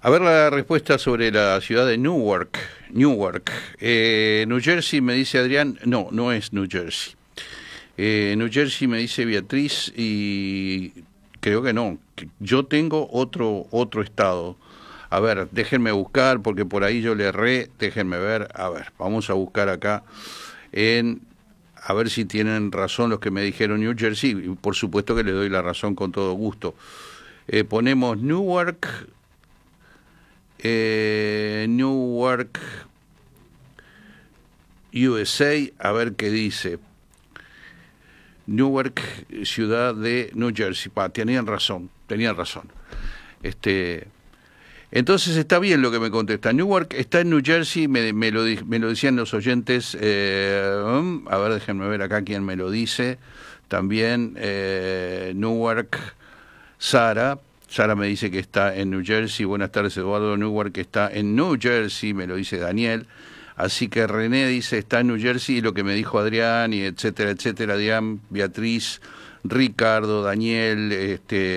A ver la respuesta sobre la ciudad de Newark. Newark. New Jersey, me dice Adrián. No, no es New Jersey. New Jersey, me dice Beatriz, y creo que no. Yo tengo otro estado. A ver, déjenme buscar, porque por ahí yo le erré. Déjenme ver. A ver, vamos a buscar acá a ver si tienen razón los que me dijeron New Jersey. Y por supuesto que le doy la razón con todo gusto. Ponemos Newark, USA, a ver qué dice. Newark, ciudad de New Jersey. Tenían razón. Entonces está bien lo que me contesta. Newark está en New Jersey, me lo decían los oyentes. A ver, déjenme ver acá quién me lo dice. También Newark, Sara me dice que está en New Jersey. Buenas tardes, Eduardo. Newark está en New Jersey, me lo dice Daniel. Así que René dice está en New Jersey, y lo que me dijo Adrián, y etcétera, etcétera. Adrián, Beatriz, Ricardo, Daniel,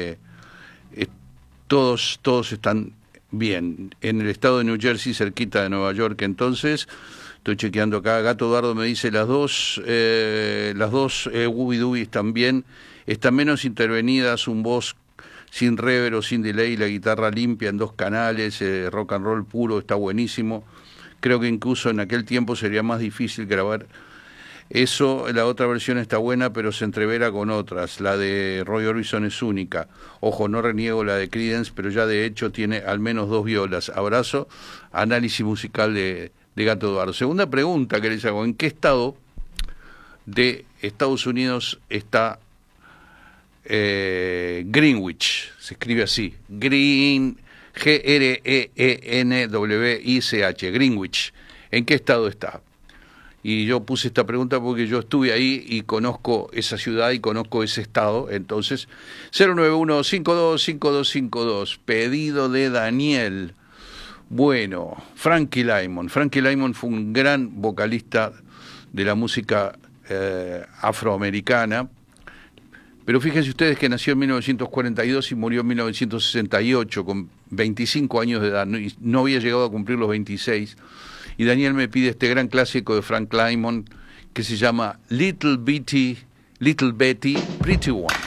todos están bien. En el estado de New Jersey, cerquita de Nueva York. Entonces, estoy chequeando acá. Gato Eduardo me dice las dos Wooby Doobies también están menos intervenidas, un voz sin reverb o sin delay, la guitarra limpia en 2 canales, rock and roll puro, está buenísimo. Creo que incluso en aquel tiempo sería más difícil grabar eso. La otra versión está buena, pero se entrevera con otras. La de Roy Orbison es única. Ojo, no reniego la de Creedence, pero ya de hecho tiene al menos 2 violas. Abrazo, análisis musical de Gato Eduardo. Segunda pregunta que les hago: ¿en qué estado de Estados Unidos está Greenwich? Se escribe así, Greenwich, Greenwich. ¿En qué estado está? Y yo puse esta pregunta porque yo estuve ahí y conozco esa ciudad y conozco ese estado. Entonces, 091-525252, pedido de Daniel. Bueno, Frankie Lymon fue un gran vocalista de la música afroamericana. Pero fíjense ustedes que nació en 1942 y murió en 1968, con 25 años de edad. No había llegado a cumplir los 26. Y Daniel me pide este gran clásico de Frank Lymon que se llama Little Betty, Pretty One.